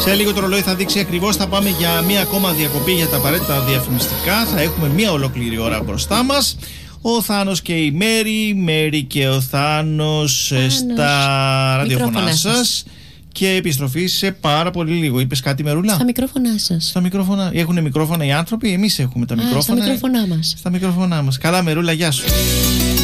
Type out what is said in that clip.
Σε λίγο το ρολόι θα δείξει ακριβώς, θα πάμε για μία ακόμα διακοπή για τα απαραίτητα διαφημιστικά. Θα έχουμε μία ολόκληρη ώρα μπροστά μας. Ο Θάνος και η Μέρη και ο Θάνος στα ραδιοφωνά σας. Και επιστροφή σε πάρα πολύ λίγο. Είπες κάτι, Μερούλα? Στα μικρόφωνά σας. Στα μικρόφωνα. Έχουν μικρόφωνα οι άνθρωποι, εμείς έχουμε τα μικρόφωνα. Στα μικρόφωνά μας. Στα μικρόφωνά μας. Καλά, Μερούλα, γεια σου.